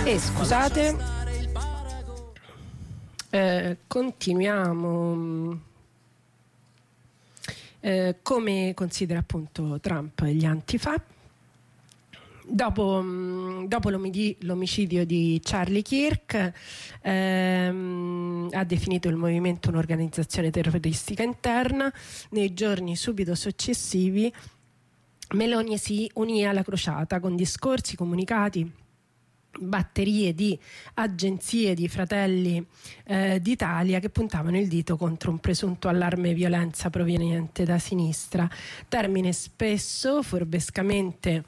E scusate, continuiamo. Come considera appunto Trump gli antifa? Dopo l'omicidio di Charlie Kirk, ha definito il movimento un'organizzazione terroristica interna. Nei giorni subito successivi Meloni si unì alla crociata con discorsi, comunicati, batterie di agenzie di Fratelli d'Italia che puntavano il dito contro un presunto allarme violenza proveniente da sinistra, termine spesso furbescamente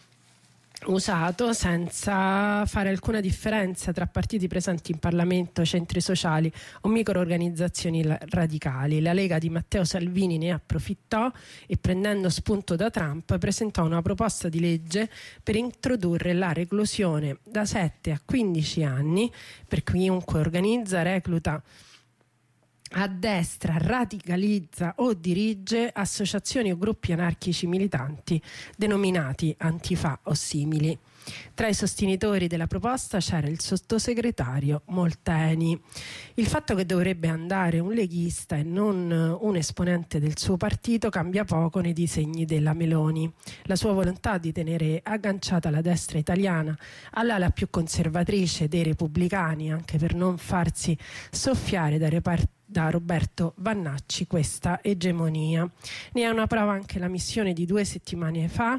usato senza fare alcuna differenza tra partiti presenti in Parlamento, centri sociali o microorganizzazioni radicali. La Lega di Matteo Salvini ne approfittò e, prendendo spunto da Trump, presentò una proposta di legge per introdurre la reclusione da 7 a 15 anni per chiunque organizza, recluta, a destra, radicalizza o dirige associazioni o gruppi anarchici militanti denominati Antifa o simili. Tra i sostenitori della proposta c'era il sottosegretario Molteni. Il fatto che dovrebbe andare un leghista e non un esponente del suo partito cambia poco nei disegni della Meloni. La sua volontà di tenere agganciata la destra italiana all'ala più conservatrice dei repubblicani, anche per non farsi soffiare da Roberto Vannacci questa egemonia. Ne è una prova anche la missione di 2 settimane fa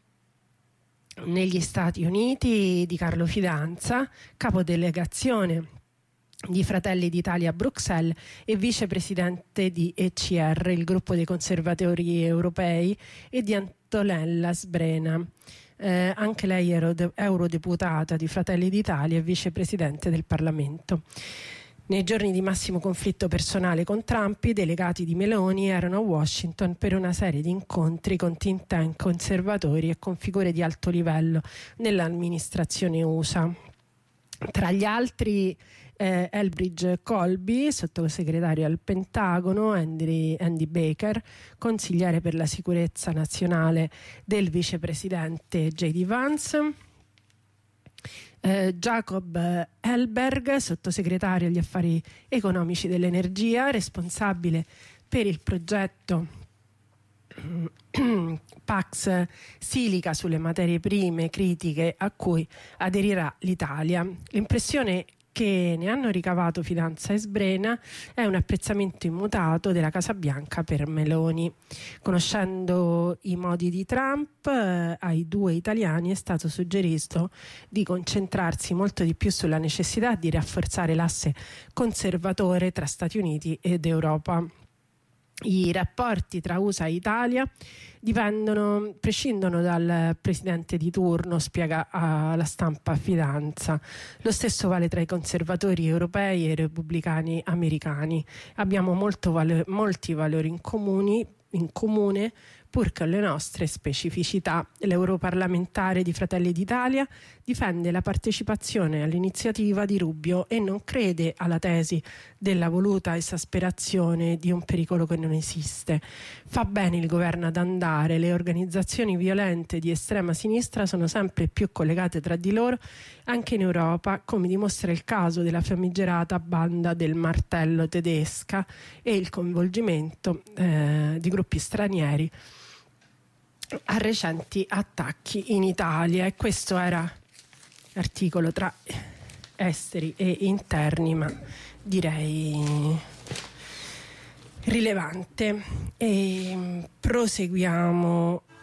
negli Stati Uniti di Carlo Fidanza, capodelegazione di Fratelli d'Italia a Bruxelles e vicepresidente di ECR, il gruppo dei conservatori europei, e di Antonella Sbrena. Anche lei eurodeputata di Fratelli d'Italia e vicepresidente del Parlamento. Nei giorni di massimo conflitto personale con Trump, i delegati di Meloni erano a Washington per una serie di incontri con think tank conservatori e con figure di alto livello nell'amministrazione USA. Tra gli altri Elbridge Colby, sottosegretario al Pentagono, Andy Baker, consigliere per la sicurezza nazionale del vicepresidente J.D. Vance, Jacob Elberg, sottosegretario agli affari economici dell'energia, responsabile per il progetto Pax Silica sulle materie prime critiche a cui aderirà l'Italia. L'impressione che ne hanno ricavato Fidanza e Sbrena è un apprezzamento immutato della Casa Bianca per Meloni. Conoscendo i modi di Trump, ai 2 italiani è stato suggerito di concentrarsi molto di più sulla necessità di rafforzare l'asse conservatore tra Stati Uniti ed Europa. I rapporti tra USA e Italia prescindono dal presidente di turno, spiega alla stampa Fidanza. Lo stesso vale tra i conservatori europei e i repubblicani americani. Abbiamo molti valori in comune, pur con le nostre specificità. L'europarlamentare di Fratelli d'Italia difende la partecipazione all'iniziativa di Rubio e non crede alla tesi della voluta esasperazione di un pericolo che non esiste. Fa bene il governo ad andare, le organizzazioni violente di estrema sinistra sono sempre più collegate tra di loro anche in Europa, come dimostra il caso della famigerata banda del martello tedesca e il coinvolgimento di gruppi stranieri a recenti attacchi in Italia. E questo era l'articolo tra esteri e interni, ma direi rilevante. E proseguiamo